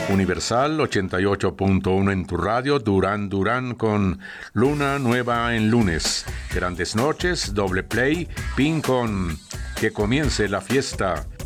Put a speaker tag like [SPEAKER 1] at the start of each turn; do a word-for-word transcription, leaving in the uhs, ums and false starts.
[SPEAKER 1] Universal ochenta y ocho punto uno en tu radio, Durán Durán con Luna Nueva en lunes. Grandes noches, doble play, pin con Que comience la fiesta.